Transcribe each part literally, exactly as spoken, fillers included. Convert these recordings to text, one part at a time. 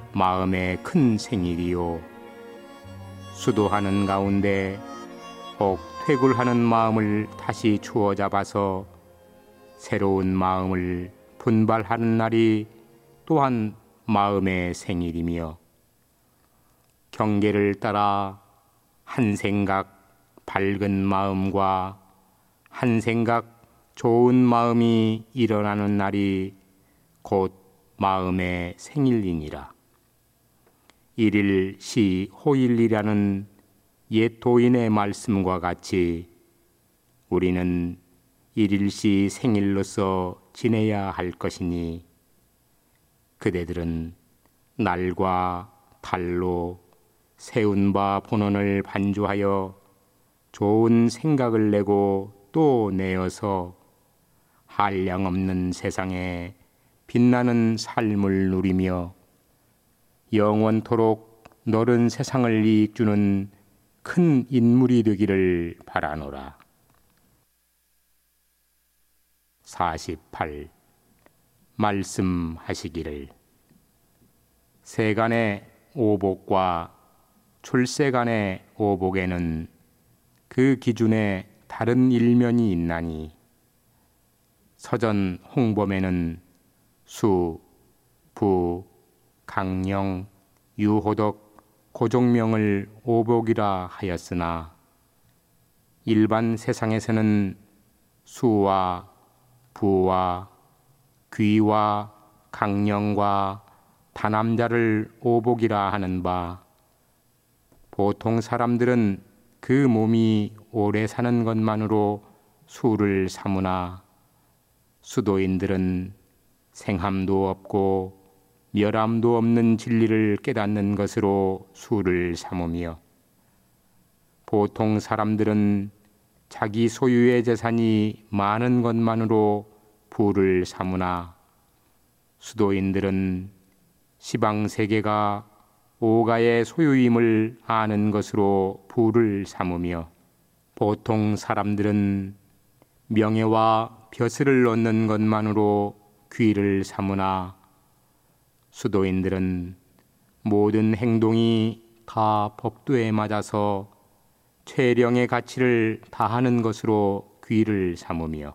마음의 큰 생일이요. 수도하는 가운데 혹 퇴굴하는 마음을 다시 주워 잡아서 새로운 마음을 분발하는 날이 또한 마음의 생일이며, 경계를 따라 한 생각 밝은 마음과 한 생각 좋은 마음이 일어나는 날이 곧 마음의 생일이니라. 일일 시 호일이라는 옛 도인의 말씀과 같이 우리는 일일시 생일로서 지내야 할 것이니, 그대들은 날과 달로 세운 바 본원을 반주하여 좋은 생각을 내고 또 내어서 한량없는 세상에 빛나는 삶을 누리며 영원토록 너른 세상을 이익주는 큰 인물이 되기를 바라노라. 사십팔. 말씀하시기를 세간의 오복과 출세간의 오복에는 그 기준에 다른 일면이 있나니, 서전 홍범에는 수, 부, 강령, 유호덕, 고종명을 오복이라 하였으나, 일반 세상에서는 수와 부와 귀와 강령과 다남자를 오복이라 하는 바, 보통 사람들은 그 몸이 오래 사는 것만으로 수를 삼으나, 수도인들은 생함도 없고 멸함도 없는 진리를 깨닫는 것으로 수를 삼으며, 보통 사람들은 자기 소유의 재산이 많은 것만으로 부를 삼으나, 수도인들은 시방세계가 오가의 소유임을 아는 것으로 부를 삼으며, 보통 사람들은 명예와 벼슬을 얻는 것만으로 귀를 삼으나, 수도인들은 모든 행동이 다 법도에 맞아서 최령의 가치를 다하는 것으로 귀를 삼으며,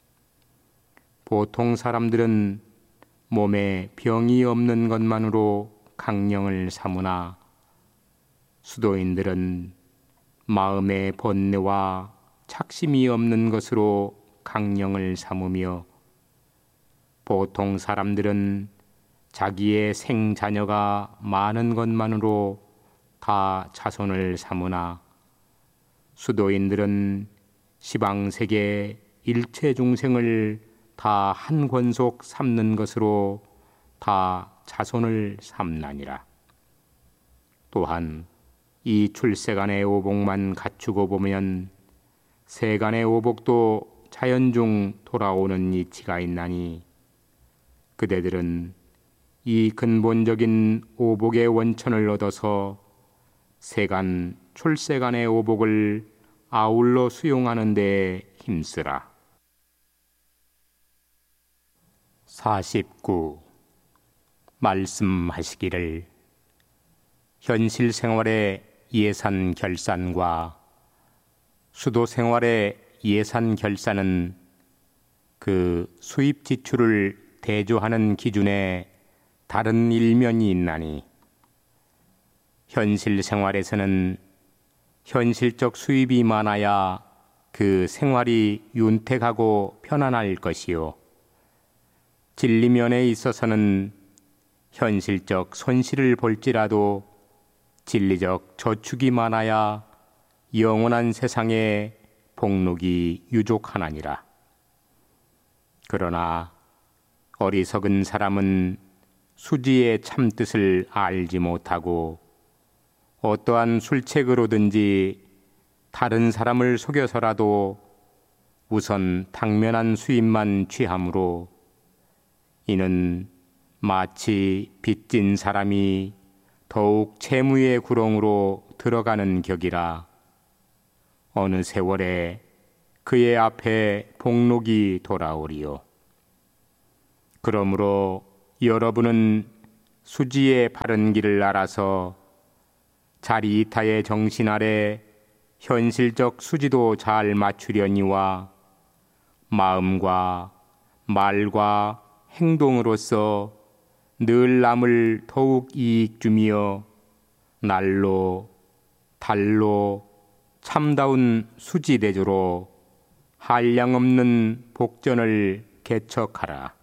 보통 사람들은 몸에 병이 없는 것만으로 강령을 삼으나, 수도인들은 마음의 번뇌와 착심이 없는 것으로 강령을 삼으며, 보통 사람들은 자기의 생자녀가 많은 것만으로 다 자손을 삼으나, 수도인들은 시방세계 일체 중생을 다 한 권속 삼는 것으로 다 자손을 삼나니라. 또한 이 출세간의 오복만 갖추고 보면 세간의 오복도 자연중 돌아오는 이치가 있나니, 그대들은 이 근본적인 오복의 원천을 얻어서 세간 출세간의 오복을 아울러 수용하는 데 힘쓰라. 사십구. 말씀하시기를 현실 생활의 예산 결산과 수도 생활의 예산 결산은 그 수입 지출을 대조하는 기준에 다른 일면이 있나니, 현실 생활에서는 현실적 수입이 많아야 그 생활이 윤택하고 편안할 것이요, 진리면에 있어서는 현실적 손실을 볼지라도 진리적 저축이 많아야 영원한 세상에 복록이 유족하나니라. 그러나 어리석은 사람은 수지의 참뜻을 알지 못하고 어떠한 술책으로든지 다른 사람을 속여서라도 우선 당면한 수입만 취함으로, 이는 마치 빚진 사람이 더욱 채무의 구렁으로 들어가는 격이라 어느 세월에 그의 앞에 복록이 돌아오리요. 그러므로 여러분은 수지의 바른 길을 알아서 자리이타의 정신 아래 현실적 수지도 잘 맞추려니와 마음과 말과 행동으로서 늘 남을 더욱 이익 주며 날로 달로 참다운 수지대조로 한량없는 복전을 개척하라.